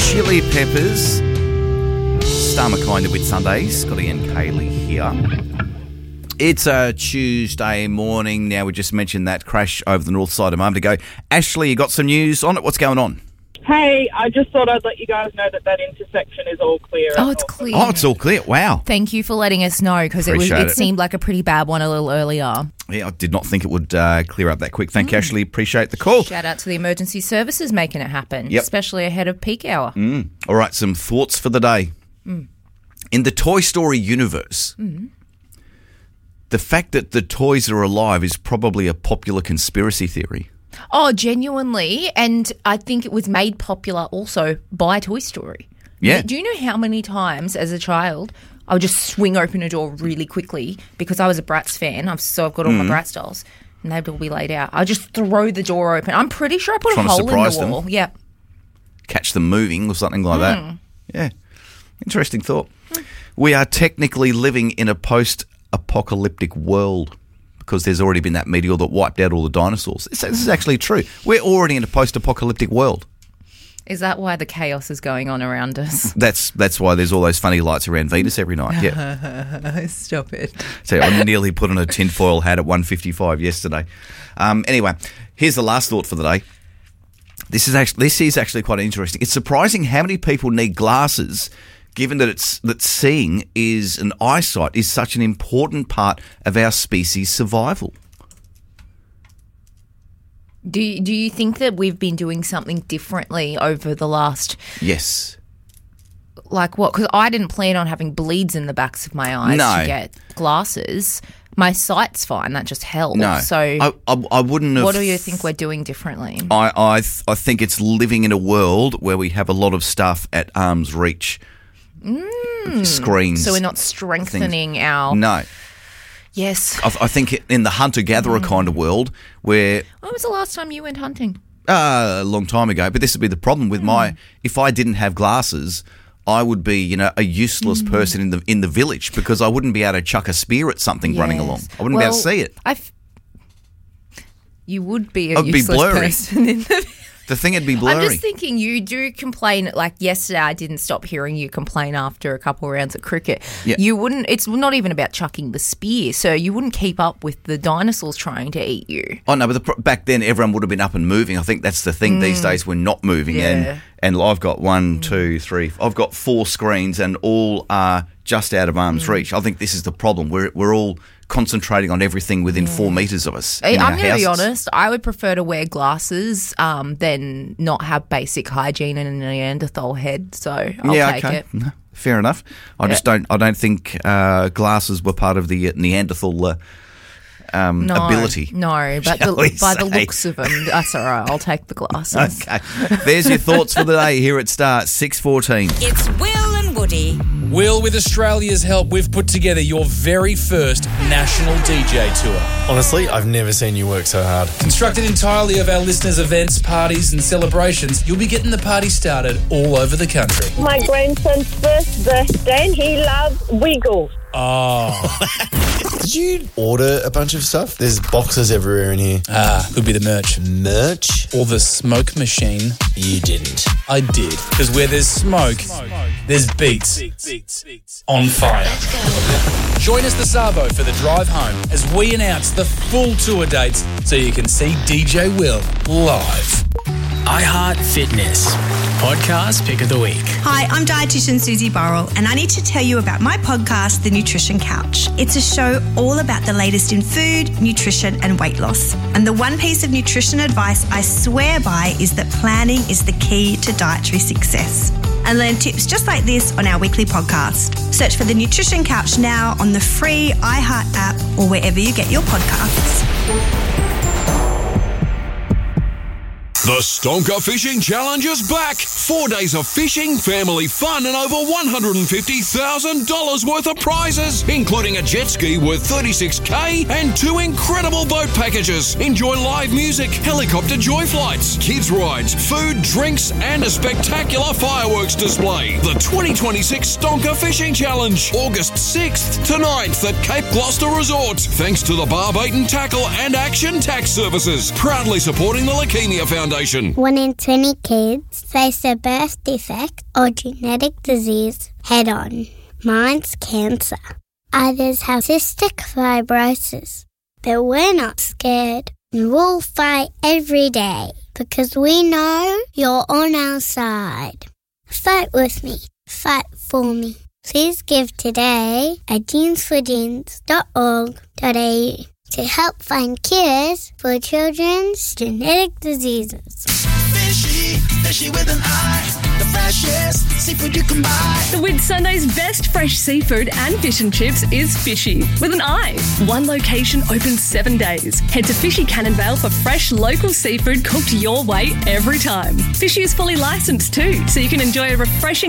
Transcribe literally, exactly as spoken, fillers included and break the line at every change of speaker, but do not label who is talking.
Chili Peppers. Star McKinder with Sundays. Got Ian Kaylee here. It's a Tuesday morning. Now, we just mentioned that crash over the north side a moment ago. Ashley, you got some news on it? What's going on?
Hey, I just thought I'd let you guys know that that intersection is all clear.
Oh, it's clear.
Oh, it's all clear. Wow.
Thank you for letting us know, because it, was,
Appreciate
it
it.
seemed like a pretty bad one a little earlier.
Yeah, I did not think it would uh, clear up that quick. Thank you, Ashley. Appreciate the call.
Shout out to the emergency services making it happen,
Yep.
especially ahead of peak hour.
Mm. All right, some thoughts for the day.
Mm.
In the Toy Story universe,
Mm.
the fact that the toys are alive is probably a popular conspiracy theory.
Oh, genuinely. And I think it was made popular also by Toy Story.
Yeah.
Do you know how many times as a child I would just swing open a door really quickly because I was a Bratz fan, I've, so I've got all
Mm.
my Bratz dolls, and they'd all be laid out. I'll just throw the door open. I'm pretty sure I put
Trying
a
to
hole in
surprise
the
them.
wall. Yeah.
Catch them moving or something like
Mm.
that. Yeah. Interesting thought. We are technically living in a post-apocalyptic world because there's already been that meteor that wiped out all the dinosaurs. This, this is actually true. We're already in a post-apocalyptic world.
Is that why the chaos is going on around us?
That's that's why there's all those funny lights around Venus every night. Yeah.
Stop it.
So I nearly put on a tinfoil hat at one fifty-five yesterday. Um, anyway, here's the last thought for the day. This is actually this is actually quite interesting. It's surprising how many people need glasses, given that it's that seeing is an eyesight is such an important part of our species' survival.
Do you, do you think that we've been doing something differently over the last,
Yes.
like what? Because I didn't plan on having bleeds in the backs of my eyes
No.
to get glasses. My sight's fine. That just helps.
No.
So
I, I, I wouldn't have.
what do you think we're doing differently?
I I, th- I think it's living in a world where we have a lot of stuff at arm's reach.
Mm.
Screens.
So we're not strengthening our...
No.
Yes.
I, I think in the hunter-gatherer
Mm.
kind of world where
When was the last time you went hunting?
uh, a long time ago, but this would be the problem with my, if I didn't have glasses, I would be, you know, a useless
Mm.
person in the in the village because I wouldn't be able to chuck a spear at something running
Yes.
along. I wouldn't be able to
Well,
see it.
I f- you would be a
I'd be
useless
blurry.
person in the
The thing would be blurry.
I'm just thinking you do complain. Like yesterday, I didn't stop hearing you complain after a couple of rounds of cricket.
Yeah.
You wouldn't. It's not even about chucking the spear, so you wouldn't keep up with the dinosaurs trying to eat you.
Oh no, but the, pro- back then everyone would have been up and moving. I think that's the thing. These days we're not moving,
Mm. Yeah.
and and I've got one, two, three. I've got four screens, and all are just out of arm's
Mm.
reach. I think this is the problem. We're we're all concentrating on everything within four meters of us.
Hey,
in
I'm
our
going to be
houses.
honest. I would prefer to wear glasses um, than not have basic hygiene and a Neanderthal head. So I'll
yeah,
take
okay.
it.
No, fair enough. I just don't. I don't think uh, glasses were part of the uh, Neanderthal uh, um,
No,
ability.
no, but
shall
the,
we
by the
say.
looks of them, that's all right. I'll take the glasses.
Okay. There's your thoughts for the day here at Star six fourteen.
It's Will and Woody.
Will, with Australia's help, we've put together your very first national D J tour.
Honestly, I've never seen you work so hard.
Constructed entirely of our listeners' events, parties and celebrations, you'll be getting the party started all over the country.
My grandson's first birthday and he loves Wiggles.
Oh.
Did you order a bunch of stuff? There's boxes everywhere in here.
Ah, could be the merch.
Merch?
Or the smoke machine.
You didn't.
I did. Because where there's smoke, there's beats. On fire. Join us this Arvo for the drive home as we announce the full tour dates so you can see D J Will live.
iHeart Fitness Podcast Pick of the Week.
Hi, I'm dietitian Susie Burrell, and I need to tell you about my podcast, The Nutrition Couch. It's a show all about the latest in food, nutrition, and weight loss. And the one piece of nutrition advice I swear by is that planning is the key to dietary success. And learn tips just like this on our weekly podcast. Search for The Nutrition Couch now on the free iHeart app or wherever you get your podcasts.
The Stonker Fishing Challenge is back. Four days of fishing, family fun, and over one hundred fifty thousand dollars worth of prizes, including a jet ski worth thirty-six thousand dollars and two incredible boat packages. Enjoy live music, helicopter joy flights, kids rides, food, drinks, and a spectacular fireworks display. The twenty twenty-six Stonker Fishing Challenge, August sixth to ninth at Cape Gloucester Resort. Thanks to the Bar Bait and Tackle and Action Tax Services, proudly supporting the Leukemia Foundation. station.
One in twenty kids face a birth defect or genetic disease head on. Mine's cancer. Others have cystic fibrosis. But we're not scared. And we'll fight every day because we know you're on our side. Fight with me. Fight for me. Please give today at jeans for jeans dot org dot a u to help find cures for children's genetic diseases.
Fishy, fishy with an eye, the freshest seafood you can buy.
The Whitsunday's best fresh seafood and fish and chips is Fishy with an eye. One location open seven days. Head to Fishy Cannonvale for fresh local seafood cooked your way every time. Fishy is fully licensed too, so you can enjoy a refreshing